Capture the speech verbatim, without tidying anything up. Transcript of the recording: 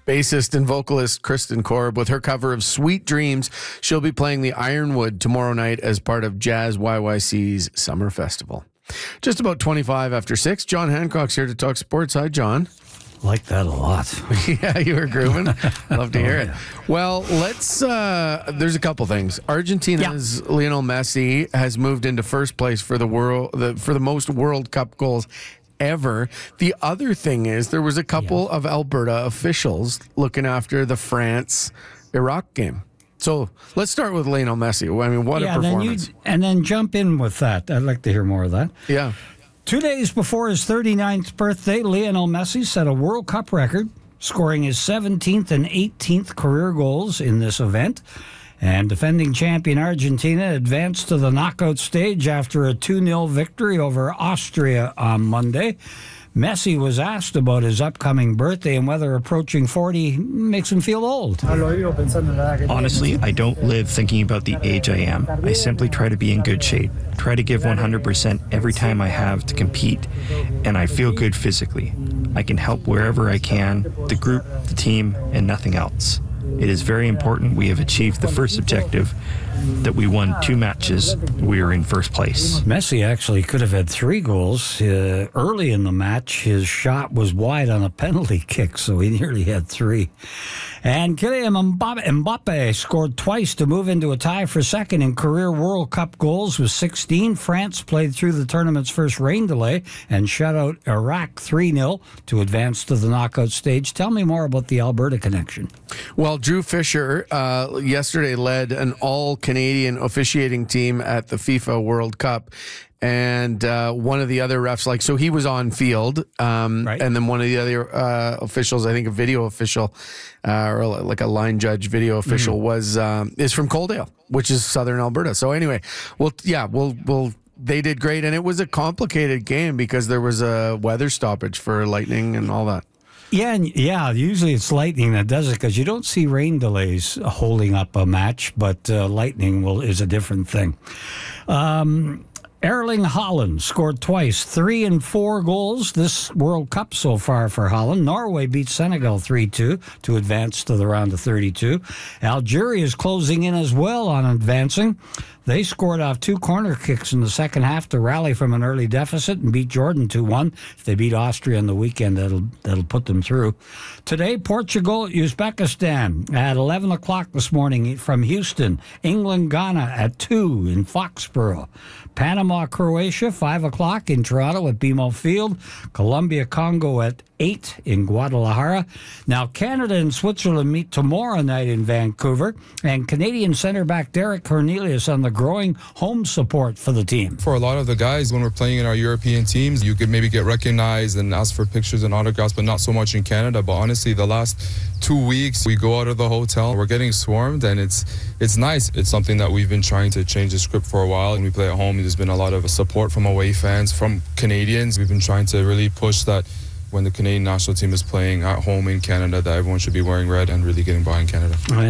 Bassist and vocalist Kristen Korb with her cover of Sweet Dreams. She'll be playing the Ironwood tomorrow night as part of Jazz Y Y C's Summer Festival. Just about twenty-five after six. John Hancock's here to talk sports. Hi, John. Like that a lot. Yeah, you were grooving. Love to hear oh, yeah. it. Well, let's, uh, there's a couple things. Argentina's yeah. Lionel Messi has moved into first place for the world, the, for the most World Cup goals ever. The other thing is there was a couple yeah. of Alberta officials looking after the France-Iraq game. So let's start with Lionel Messi. I mean, what yeah, a performance. Then you, and then jump in with that. I'd like to hear more of that. Yeah. Two days before his thirty-ninth birthday, Lionel Messi set a World Cup record, scoring his seventeenth and eighteenth career goals in this event. And defending champion Argentina advanced to the knockout stage after a two nil victory over Austria on Monday. Messi was asked about his upcoming birthday and whether approaching forty makes him feel old. Honestly, I don't live thinking about the age I am. I simply try to be in good shape, try to give one hundred percent every time I have to compete, and I feel good physically. I can help wherever I can, the group, the team, and nothing else. It is very important we have achieved the first objective, that we won two matches. We are in first place. Messi actually could have had three goals. Uh, early in the match, his shot was wide on a penalty kick, so he nearly had three. And Kylian Mbappe, Mbappe scored twice to move into a tie for second in career World Cup goals with sixteen. France played through the tournament's first rain delay and shut out Iraq three nil to advance to the knockout stage. Tell me more about the Alberta connection. Well, Drew Fisher uh, yesterday led an all-Canadian officiating team at the FIFA World Cup. And uh, one of the other refs, like, so he was on field, um, right. and then one of the other uh, officials, I think a video official, uh, or like a line judge video official, mm-hmm. was um, is from Coaldale, which is southern Alberta. So anyway, well, yeah, we'll we'll. They did great, and it was a complicated game because there was a weather stoppage for lightning and all that. Yeah, and yeah. Usually it's lightning that does it because you don't see rain delays holding up a match, but uh, lightning will is a different thing. Um, Erling Haaland scored twice, three and four goals this World Cup so far for Haaland. Norway beat Senegal three two to advance to the round of thirty-two. Algeria is closing in as well on advancing. They scored off two corner kicks in the second half to rally from an early deficit and beat Jordan two one. If they beat Austria on the weekend, that'll that'll put them through. Today, Portugal, Uzbekistan at eleven o'clock this morning from Houston. England, Ghana at two in Foxborough. Panama, Croatia, five o'clock in Toronto at B M O Field. Colombia, Congo at eight in Guadalajara. Now, Canada and Switzerland meet tomorrow night in Vancouver. And Canadian centre back Derek Cornelius on the growing home support for the team. For a lot of the guys, when we're playing in our European teams, you could maybe get recognized and ask for pictures and autographs, but not so much in Canada. But honestly, the last two weeks, we go out of the hotel, we're getting swarmed, and it's it's nice. It's something that we've been trying to change the script for a while. When we play at home, there's been a lot of support from away fans, from Canadians. We've been trying to really push that when the Canadian national team is playing at home in Canada, that everyone should be wearing red and really getting behind Canada.